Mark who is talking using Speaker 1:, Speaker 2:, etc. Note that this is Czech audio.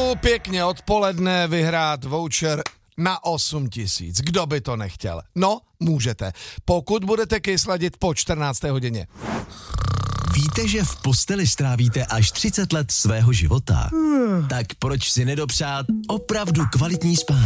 Speaker 1: Pěkně odpoledne vyhrát voucher na 8 000. Kdo by to nechtěl? No, můžete. Pokud budete kysladit po 14. hodině.
Speaker 2: Víte, že v posteli strávíte až 30 let svého života? Tak proč si nedopřát opravdu kvalitní spánek?